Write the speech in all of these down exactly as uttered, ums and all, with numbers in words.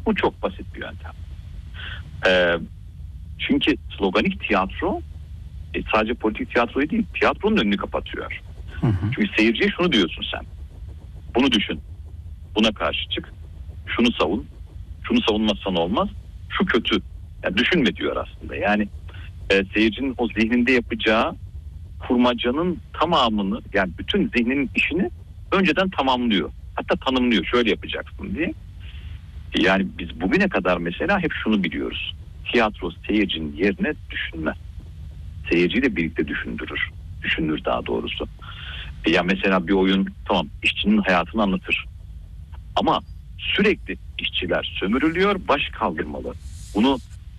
Bu çok basit bir yöntem. Ee, çünkü sloganik tiyatro e, sadece politik tiyatroyu değil, tiyatronun önünü kapatıyor. Hı hı. Çünkü seyirciye şunu diyorsun sen. Bunu düşün. Buna karşı çık. Şunu savun. Şunu savunmazsan olmaz. Şu kötü. Yani düşünme diyor aslında. Yani e, seyircinin o zihninde yapacağı kurmacanın tamamını, yani bütün zihninin işini önceden tamamlıyor. Hatta tanımlıyor. Şöyle yapacaksın diye. Yani biz bugüne kadar mesela hep şunu biliyoruz. Tiyatro seyircinin yerine düşünmez. Seyirciyle birlikte düşündürür. Düşünür daha doğrusu. E ya mesela bir oyun tamam işçinin hayatını anlatır. Ama sürekli işçiler sömürülüyor, baş kaldırmalı. Bunu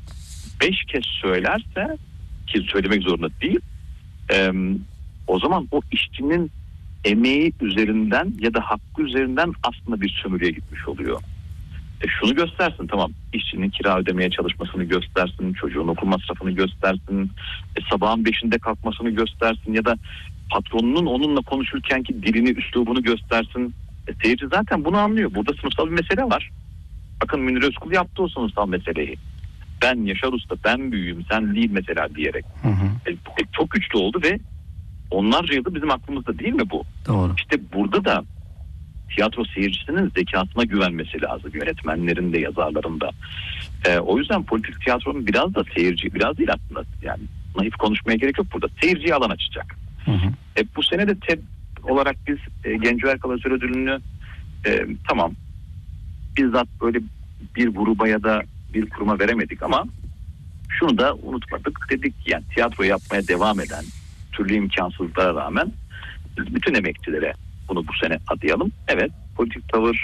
beş kez söylerse, ki söylemek zorunda değil, e, o zaman o işçinin emeği üzerinden ya da hakkı üzerinden aslında bir sömürüye gitmiş oluyor. E şunu göstersin, tamam, işçinin kira ödemeye çalışmasını göstersin, çocuğun okul masrafını göstersin, e, sabahın beşinde kalkmasını göstersin ya da patronunun onunla konuşurkenki dilini, üslubunu göstersin. E, seyirci zaten bunu anlıyor. Burada sınıfsal bir mesele var. Bakın Münir Özkul yaptı o sınıfsal meseleyi. Ben Yaşar Usta, ben büyüğüm, sen değil mesela diyerek. Hı hı. E, e, çok güçlü oldu ve onlarca yıldır bizim aklımızda değil mi bu? Doğru. İşte burada da tiyatro seyircisinin zekasına güvenmesi lazım. Yönetmenlerin de, yazarların da. Ee, o yüzden politik tiyatronun biraz da seyirci, biraz değil aslında. Yani naif konuşmaya gerek yok burada. Seyirciye alan açacak. Hı hı. E, bu sene de T E D olarak biz e, Genco Erkal Özel Ödülünü e, tamam bizzat böyle bir gruba ya da bir kuruma veremedik ama şunu da unutmadık. Dedik ki yani tiyatro yapmaya devam eden türlü imkansızlıklara rağmen biz bütün emekçilere bunu bu sene adayalım. Evet, politik tavır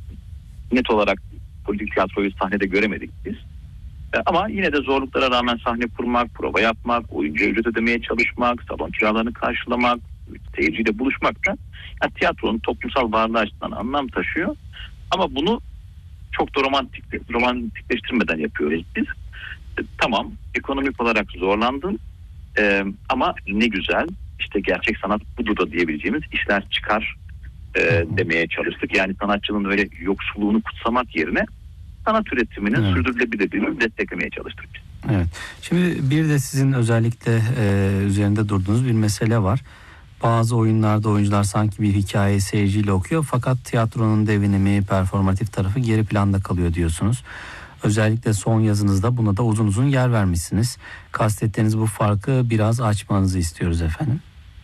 net olarak politik tiyatroyu sahnede göremedik biz. E, ama yine de zorluklara rağmen sahne kurmak, prova yapmak, oyuncu ücret ödemeye çalışmak, salon kiralarını karşılamak, seyirciyle buluşmak da yani tiyatronun toplumsal varlığı açısından anlam taşıyor. Ama bunu çok da romantik, romantikleştirmeden yapıyoruz biz. E, tamam, ekonomik olarak zorlandın e, ama ne güzel. İşte gerçek sanat budur da diyebileceğimiz işler çıkar e, demeye çalıştık. Yani sanatçının öyle yoksulluğunu kutsamak yerine sanat üretiminin evet. sürdürülebilirliğini desteklemeye çalıştık biz. Evet. Şimdi bir de sizin özellikle e, üzerinde durduğunuz bir mesele var. Bazı oyunlarda oyuncular sanki bir hikayeyi seyirciyle okuyor fakat tiyatronun devinimi, performatif tarafı geri planda kalıyor diyorsunuz. Özellikle son yazınızda buna da uzun uzun yer vermişsiniz. Kastettiğiniz bu farkı biraz açmanızı istiyoruz efendim.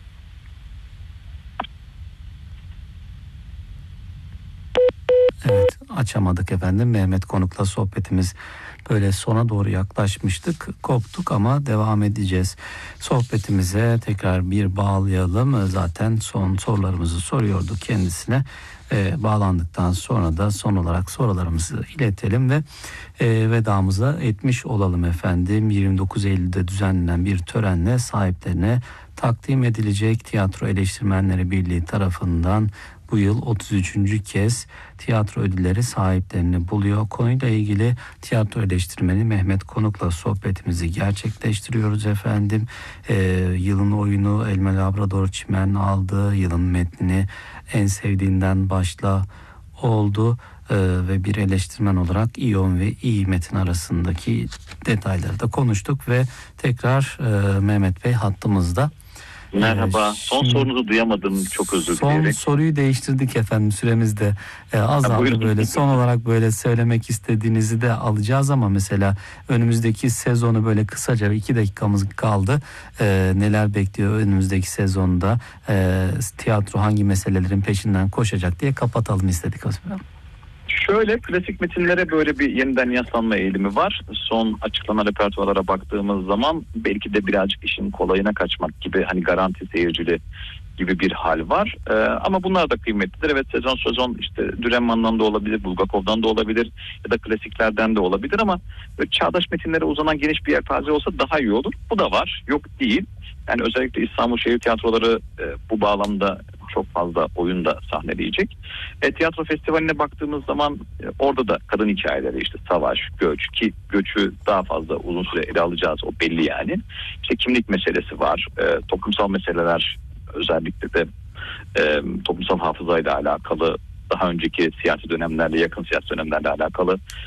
Evet, açamadık efendim. Mehmet Konuk'la sohbetimiz böyle sona doğru yaklaşmıştık. Koptuk ama devam edeceğiz. Sohbetimize tekrar bir bağlayalım. Zaten son sorularımızı soruyordu kendisine. E, bağlandıktan sonra da son olarak sorularımızı iletelim ve e, vedamıza etmiş olalım efendim. yirmi dokuz Eylül'de düzenlenen bir törenle sahiplerine takdim edilecek Tiyatro Eleştirmenleri Birliği tarafından bu yıl otuz üçüncü kez tiyatro ödülleri sahiplerini buluyor. Konuyla ilgili tiyatro eleştirmeni Mehmet Konuk'la sohbetimizi gerçekleştiriyoruz efendim. Ee, yılın oyunu Elma Labrador Çimen aldı. Yılın metnini en sevdiğinden başla oldu. Ee, ve bir eleştirmen olarak İyon ve iyi metin arasındaki detayları da konuştuk ve tekrar e, Mehmet Bey hattımızda. Merhaba. Son Şimdi, sorunuzu duyamadım. Çok özür dilerim. Son soruyu değiştirdik efendim. Süremiz de e, azaldı ha, böyle. Son olarak böyle söylemek istediğinizi de alacağız ama mesela önümüzdeki sezonu böyle kısaca iki dakikamız kaldı. E, neler bekliyor önümüzdeki sezonda? E, tiyatro hangi meselelerin peşinden koşacak diye kapatalım istedik aslında. Şöyle, klasik metinlere böyle bir yeniden yaslanma eğilimi var. Son açıklanan repertuarlara baktığımız zaman belki de birazcık işin kolayına kaçmak gibi, hani garanti seyircili gibi bir hal var. Ee, ama bunlar da kıymetlidir. Evet, sezon sezon işte Dürrenmatt'dan da olabilir, Bulgakov'dan da olabilir ya da klasiklerden de olabilir ama çağdaş metinlere uzanan geniş bir yelpaze olsa daha iyi olur. Bu da var, yok değil. Yani özellikle İstanbul Şehir Tiyatroları e, bu bağlamda çok fazla oyun da sahneleyecek. E, tiyatro festivaline baktığımız zaman e, orada da kadın hikayeleri, işte savaş, göç, ki göçü daha fazla uzun süre ele alacağız, o belli yani. İşte kimlik meselesi var, e, toplumsal meseleler, özellikle de e, toplumsal hafızayla alakalı, daha önceki siyasi dönemlerle, yakın siyasi dönemlerle alakalı